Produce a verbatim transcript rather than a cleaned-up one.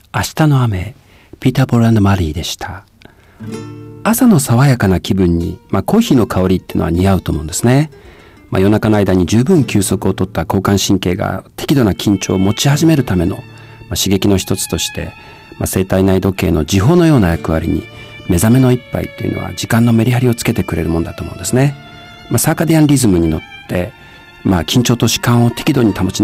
明日の雨、ピーター・ポール&マリーでした。朝の爽やかな気分に、まあ、コーヒーの香りっていうのは似合うと思うんですね。まあ、夜中の間に十分休息を取った交感神経が適度な緊張を持ち始めるための、まあ、刺激の一つとして、まあ、生体内時計の時報のような役割に目覚めの一杯っていうのは時間のメリハリをつけてくれるもんだと思うんですね。まあ、サーカディアンリズムに乗って、まあ、緊張と弛緩を適度に保ち